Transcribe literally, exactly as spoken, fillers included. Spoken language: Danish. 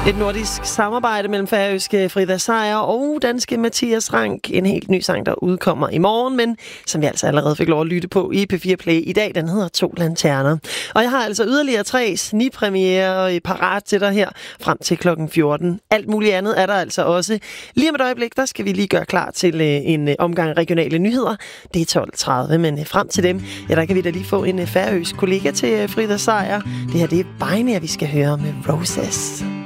Et nordisk samarbejde mellem færøske Frida Seier og danske Mathias Rank. En helt ny sang, der udkommer i morgen, men som vi altså allerede fik lov at lytte på i P fire Play i dag. Den hedder To Lanterner. Og jeg har altså yderligere tre snigpremiere parat til dig her frem til klokken fjorten. Alt muligt andet er der altså også. Lige om et øjeblik, der skal vi lige gøre klar til en omgang regionale nyheder. Det er tolv tredive, men frem til dem, ja, der kan vi da lige få en færøsk kollega til Frida Seier. Det her, det er Binary, vi skal høre med Roses.